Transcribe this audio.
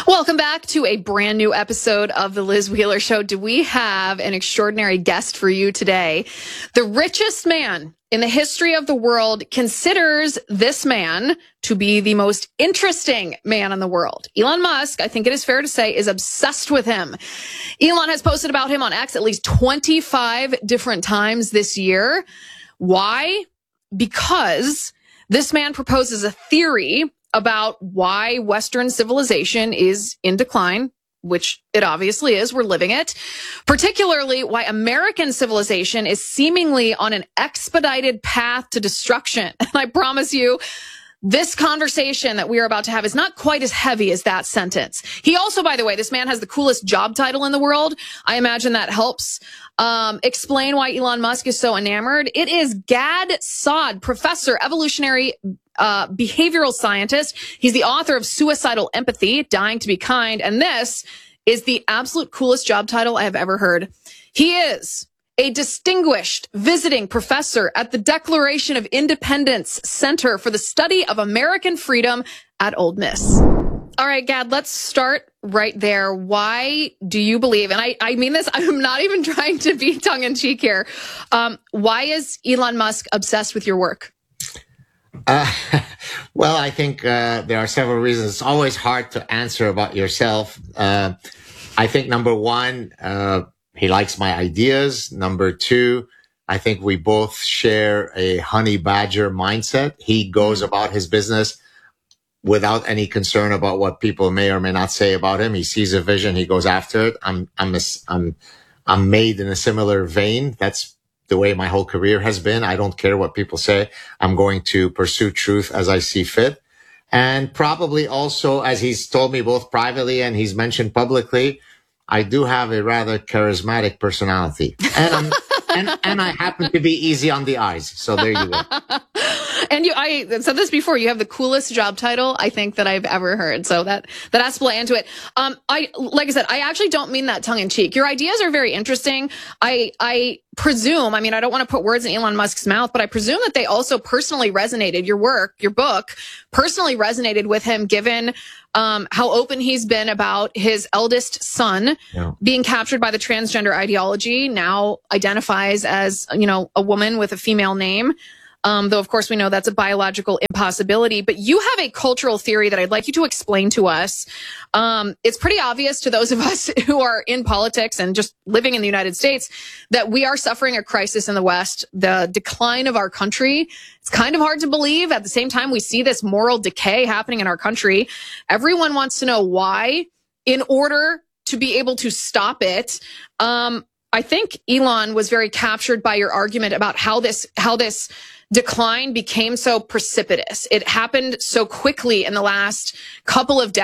Welcome back to a brand new episode of The Liz Wheeler Show. Do we have an extraordinary guest for you today? The richest man in the history of the world considers this man to be the most interesting man in the world. Elon Musk, I think it is fair to say, is obsessed with him. Elon has posted about him on X at least 25 different times this year. Why? Because this man proposes a theory about why Western civilization is in decline, which it obviously is. We're living it. Particularly why American civilization is seemingly on an expedited path to destruction. And I promise you, this conversation that we are about to have is not quite as heavy as that sentence. He also, by the way, this man has the coolest job title in the world. I imagine that helps explain why Elon Musk is so enamored. It is Gad Saad, professor, evolutionary behavioral scientist. He's the author of Suicidal Empathy, Dying to be Kind. And this is the absolute coolest job title I have ever heard. He is a distinguished visiting professor at the Declaration of Independence Center for the Study of American Freedom at Ole Miss. All right, Gad, let's start right there. Why do you believe, and I mean this, I'm not even trying to be tongue-in-cheek here, why is Elon Musk obsessed with your work? Well, I think there are several reasons. It's always hard to answer about yourself. I think number one, he likes my ideas. Number two, I think we both share a honey badger mindset. He goes about his business without any concern about what people may or may not say about him. He sees a vision, he goes after it. I'm made in a similar vein. That's the way my whole career has been. I don't care what people say. I'm going to pursue truth as I see fit. And probably also, as he's told me both privately and he's mentioned publicly, I do have a rather charismatic personality. And and I happen to be easy on the eyes. So there you go. And I said this before, you have the coolest job title I think that I've ever heard. So that has to play into it. Like I said, I actually don't mean that tongue in cheek. Your ideas are very interesting. I presume, I mean, I don't want to put words in Elon Musk's mouth, but I presume that they also personally resonated, your book personally resonated with him, given how open he's been about his eldest son being captured by the transgender ideology, now identifies as, a woman with a female name. Though, of course, we know that's a biological impossibility. But you have a cultural theory that I'd like you to explain to us. It's pretty obvious to those of us who are in politics and just living in the United States that we are suffering a crisis in the West, the decline of our country. It's kind of hard to believe. At the same time, we see this moral decay happening in our country. Everyone wants to know why, in order to be able to stop it. I think Elon was very captured by your argument about how this decline became so precipitous. It happened so quickly in the last couple of decades.